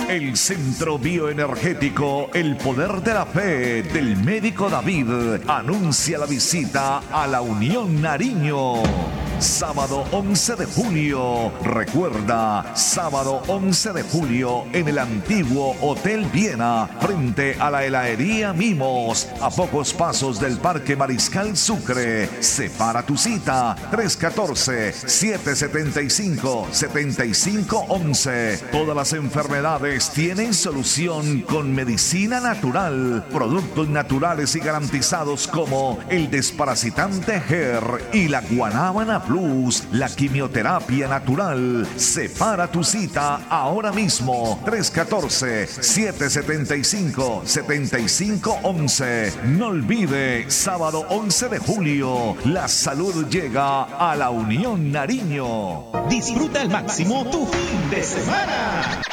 El Centro Bioenergético El Poder de la Fe del Médico David anuncia la visita a la Unión Nariño. Sábado 11 de julio, recuerda, sábado 11 de julio en el antiguo Hotel Viena, frente a la heladería Mimos, a pocos pasos del Parque Mariscal Sucre. Separa tu cita, 314-775-7511. Todas las enfermedades tienen solución con medicina natural, productos naturales y garantizados como el desparasitante GER y la guanábana Plus, la quimioterapia natural. Separa tu cita ahora mismo, 314-775-7511. No olvide, sábado 11 de julio, la salud llega a la Unión Nariño. Disfruta al máximo tu fin de semana.